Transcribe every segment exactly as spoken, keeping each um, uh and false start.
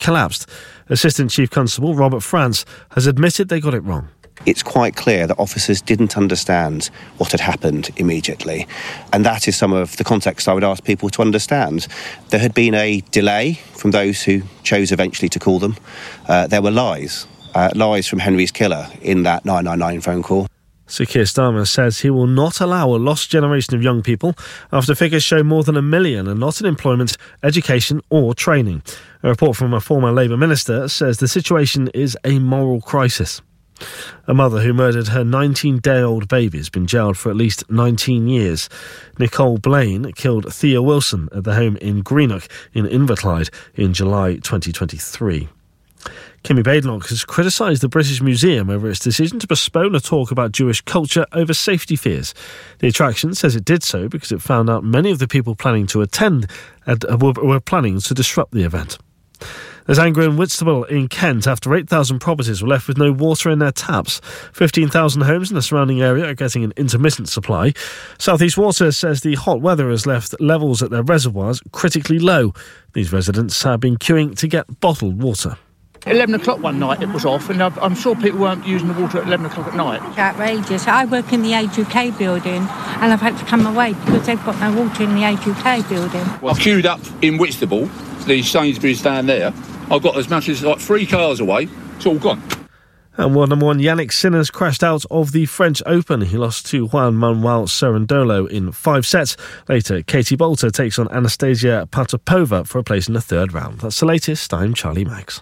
collapsed. Assistant Chief Constable Robert France has admitted they got it wrong. It's quite clear that officers didn't understand what had happened immediately. And that is some of the context I would ask people to understand. There had been a delay from those who chose eventually to call them. Uh, there were lies, uh, lies from Henry's killer in that nine nine nine phone call. Sir Keir Starmer says he will not allow a lost generation of young people after figures show more than a million are not in employment, education or training. A report from a former Labour minister says the situation is a moral crisis. A mother who murdered her nineteen-day-old baby has been jailed for at least nineteen years. Nicole Blaine killed Thea Wilson at the home in Greenock in Inverclyde in July twenty twenty-three. Kimmy Badenoch has criticised the British Museum over its decision to postpone a talk about Jewish culture over safety fears. The attraction says it did so because it found out many of the people planning to attend were planning to disrupt the event. There's anger in Whitstable in Kent after eight thousand properties were left with no water in their taps. fifteen thousand homes in the surrounding area are getting an intermittent supply. South East Water says the hot weather has left levels at their reservoirs critically low. These residents have been queuing to get bottled water. eleven o'clock one night it was off, and I'm sure people weren't using the water at eleven o'clock at night. It's outrageous. I work in the A two K building and I've had to come away because they've got no water in the A two K building. Well, I've queued up in Whitstable, the Sainsbury's down there. I've got as much as like three cars away. It's all gone. And world number one Yannick Sinner's crashed out of the French Open. He lost to Juan Manuel Cerundolo in five sets. Later, Katie Bolter takes on Anastasia Potapova for a place in the third round. That's the latest. I'm Charlie Maggs.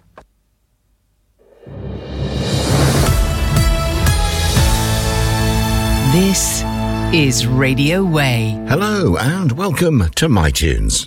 This is Radio Way. Hello and welcome to My Tunes.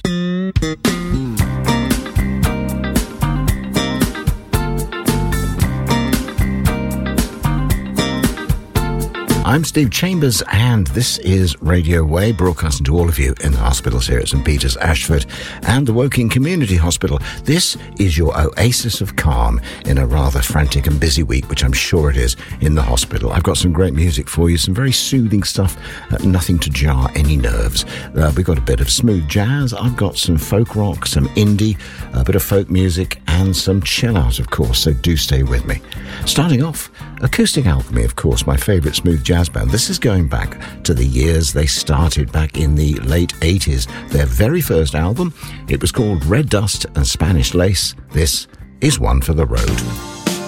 I'm Steve Chambers and this is Radio Way, broadcasting to all of you in the hospitals here at St Peter's, Ashford and the Woking Community Hospital. This is your oasis of calm in a rather frantic and busy week, which I'm sure it is in the hospital. I've got some great music for you, some very soothing stuff, uh, nothing to jar any nerves. Uh, we've got a bit of smooth jazz, I've got some folk rock, some indie, a bit of folk music and some chill out, of course, so do stay with me. Starting off, Acoustic Alchemy, of course, my favourite smooth jazz band. This is going back to the years they started back in the late eighties. Their very first album, it was called Red Dust and Spanish Lace. This is One for the Road.